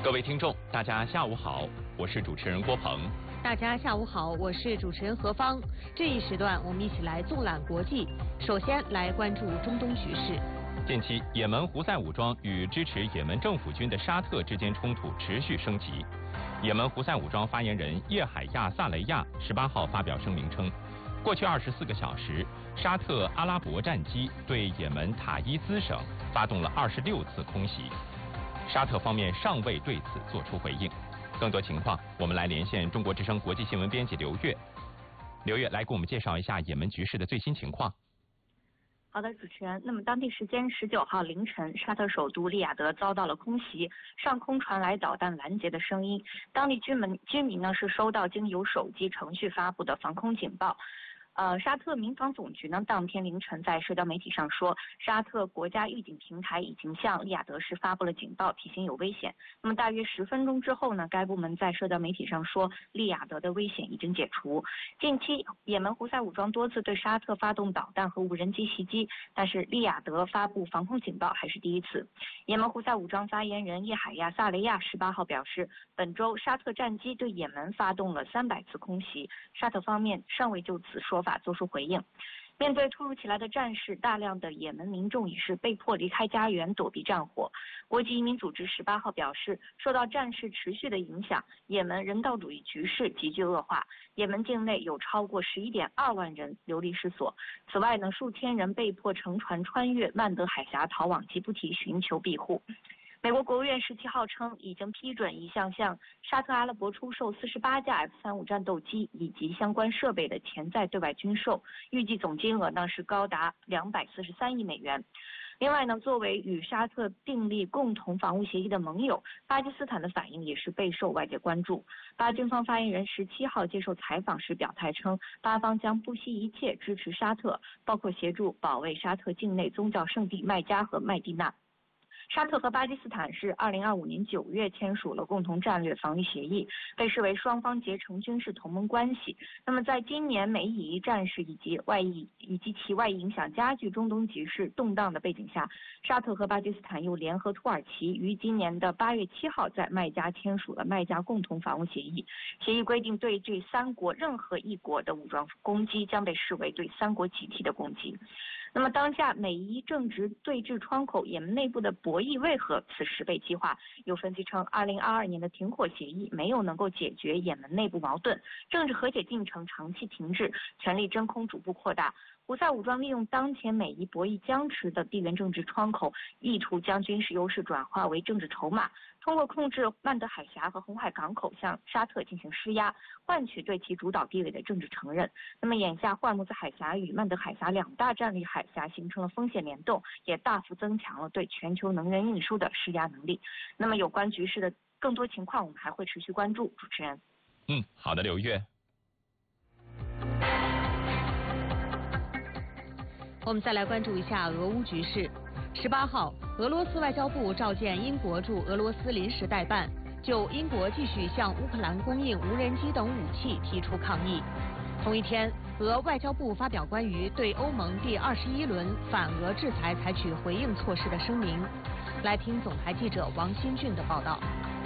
各位听众，大家下午好，我是主持人郭鹏。 大家下午好，我是主持人何芳。这一时段我们一起来纵览国际，首先来关注中东局势。 近期，也门胡塞武装与支持也门政府军的沙特之间冲突持续升级。也门胡塞武装发言人叶海亚·萨雷亚18号发表声明称，过去24个小时，沙特阿拉伯战机对也门塔伊兹省发动了26次空袭。沙特方面尚未对此作出回应。更多情况，我们来连线中国之声国际新闻编辑刘越。刘越来给我们介绍一下也门局势的最新情况。 好的，主持人。那么当地时间19号凌晨，沙特首都利雅得遭到了空袭，上空传来导弹拦截的声音。当地居民呢是收到经由手机程序发布的防空警报。沙特民防总局呢，当天凌晨在社交媒体上说，沙特国家预警平台已经向利雅得市发布了警报，提醒有危险。那么大约10分钟之后呢，该部门在社交媒体上说，利雅得的危险已经解除。近期，也门胡塞武装多次对沙特发动导弹和无人机袭击，但是利雅得发布防空警报还是第一次。也门胡塞武装发言人叶海亚·萨雷亚18号表示，本周沙特战机对也门发动了300次空袭，沙特方面尚未就此说法作出回应。面对突如其来的战事，大量的也门民众已是被迫离开家园，躲避战火。国际移民组织18号表示，受到战事持续的影响，也门人道主义局势急剧恶化，也门境内有超过11.2万人流离失所。此外呢，数千人被迫乘船穿越曼德海峡逃往吉布提寻求庇护。美国国务院17号称，已经批准一项向沙特阿拉伯出售48架 F-35战斗机以及相关设备的潜在对外军售，预计总金额呢是高达243亿美元。另外呢，作为与沙特订立共同防务协议的盟友，巴基斯坦的反应也是备受外界关注。巴军方发言人17号接受采访时表态称，巴方将不惜一切支持沙特，包括协助保卫沙特境内宗教圣地麦加和麦地那。沙特和巴基斯坦是2025年9月签署了共同战略防御协议，被视为双方结成军事同盟关系。那么在今年美以战事以及其外溢影响加剧中东局势动荡的背景下，沙特和巴基斯坦又联合土耳其于今年的8月7号在麦加签署了麦加共同防务协议。协议规定，对这3国任何一国的武装攻击将被视为对3国集体的攻击。那么当下美伊正值对峙窗口，也门内部的博弈为何此时被激化？有分析称，2022年的停火协议没有能够解决也门内部矛盾，政治和解进程长期停滞，权力真空逐步扩大。胡塞武装利用当前美伊博弈僵持的地缘政治窗口，意图将军事优势转化为政治筹码，通过控制曼德海峡和红海港口向沙特进行施压，换取对其主导地位的政治承认。那么眼下霍尔木兹海峡与曼德海峡2大战略海峡形成了风险联动，也大幅增强了对全球能源运输的施压能力。那么有关局势的更多情况，我们还会持续关注。主持人， 好的，刘越。 我们再来关注一下俄乌局势。18号，俄罗斯外交部召见英国驻俄罗斯临时代办，就英国继续向乌克兰供应无人机等武器提出抗议。同一天，俄外交部发表关于对欧盟第21轮反俄制裁采取回应措施的声明。来听总台记者王新俊的报道。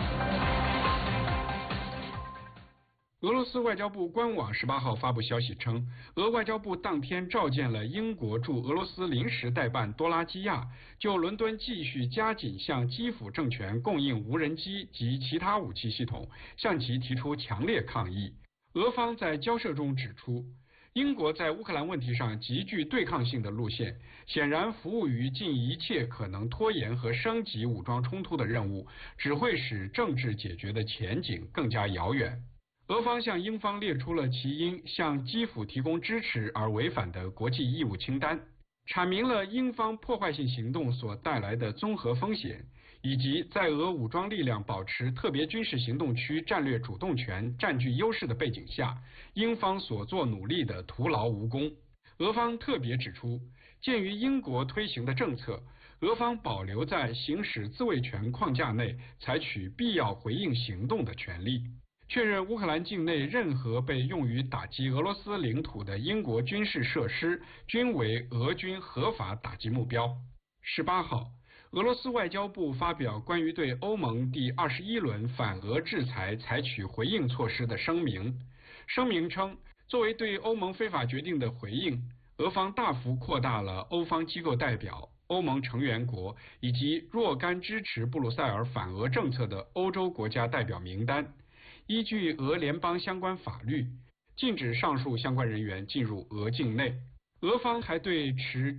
俄罗斯外交部官网18号发布消息称，俄外交部当天召见了英国驻俄罗斯临时代办多拉基亚，就伦敦继续加紧向基辅政权供应无人机及其他武器系统，向其提出强烈抗议。俄方在交涉中指出，英国在乌克兰问题上极具对抗性的路线，显然服务于尽一切可能拖延和升级武装冲突的任务，只会使政治解决的前景更加遥远。俄方向英方列出了其因向基辅提供支持而违反的国际义务清单，阐明了英方破坏性行动所带来的综合风险，以及在俄武装力量保持特别军事行动区战略主动权占据优势的背景下，英方所做努力的徒劳无功。俄方特别指出，鉴于英国推行的政策，俄方保留在行使自卫权框架内采取必要回应行动的权利，确认乌克兰境内任何被用于打击俄罗斯领土的英国军事设施均为俄军合法打击目标。18号， 俄罗斯外交部发表关于对欧盟第21轮反俄制裁采取回应措施的声明。声明称，作为对欧盟非法决定的回应，俄方大幅扩大了欧方机构代表、欧盟成员国以及若干支持布鲁塞尔反俄政策的欧洲国家代表名单。依据俄联邦相关法律，禁止上述相关人员进入俄境内。俄方还对持